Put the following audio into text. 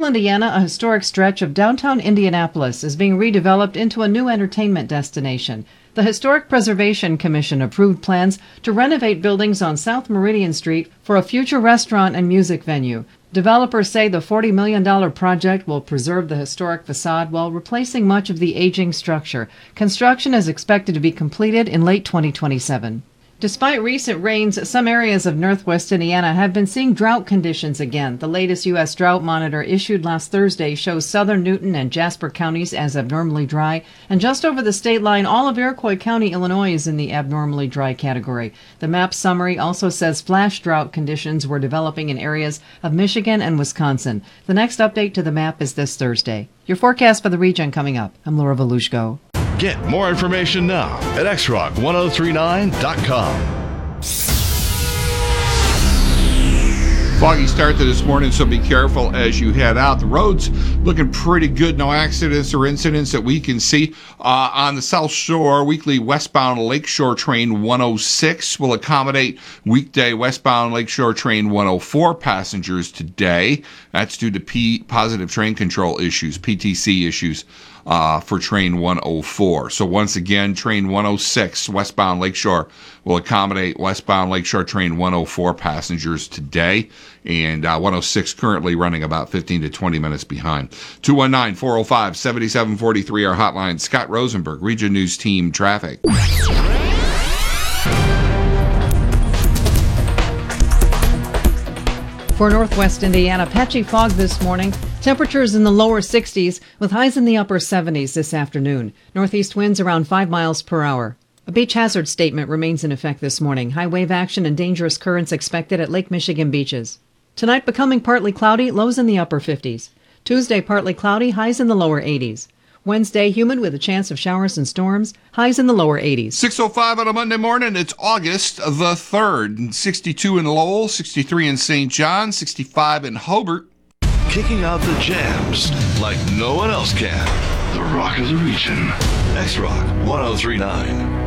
Central Indiana, a historic stretch of downtown Indianapolis is being redeveloped into a new entertainment destination. The Historic Preservation Commission approved plans to renovate buildings on South Meridian Street for a future restaurant and music venue. Developers say the $40 million project will preserve the historic facade while replacing much of the aging structure. Construction is expected to be completed in late 2027. Despite recent rains, some areas of northwest Indiana have been seeing drought conditions again. The latest U.S. drought monitor issued last Thursday shows southern Newton and Jasper counties as abnormally dry, and just over the state line, all of Iroquois County, Illinois is in the abnormally dry category. The map summary also says flash drought conditions were developing in areas of Michigan and Wisconsin. The next update to the map is this Thursday. Your forecast for the region coming up. I'm Laura Volushko. Get more information now at xrock1039.com. Foggy start to this morning, so be careful as you head out. The road's looking pretty good. No accidents or incidents that we can see. On the South Shore, weekly westbound Lakeshore Train 106 will accommodate weekday westbound Lakeshore Train 104 passengers today. That's due to positive train control issues, PTC issues. For Train 104. So once again, Train 106 westbound Lakeshore will accommodate westbound Lakeshore Train 104 passengers today, and 106 currently running about 15 to 20 minutes behind. 219-405-7743, our hotline. Scott Rosenberg, Region News Team Traffic. For northwest Indiana, patchy fog this morning. Temperatures in the lower 60s with highs in the upper 70s this afternoon. Northeast winds around 5 miles per hour. A beach hazard statement remains in effect this morning. High wave action and dangerous currents expected at Lake Michigan beaches. Tonight becoming partly cloudy, lows in the upper 50s. Tuesday partly cloudy, highs in the lower 80s. Wednesday, humid with a chance of showers and storms, highs in the lower 80s. 6:05 on a Monday morning. It's August the 3rd. 62 in Lowell, 63 in St. John, 65 in Hobart. Kicking out the jams like no one else can. The Rock of the Region. X-Rock 1039.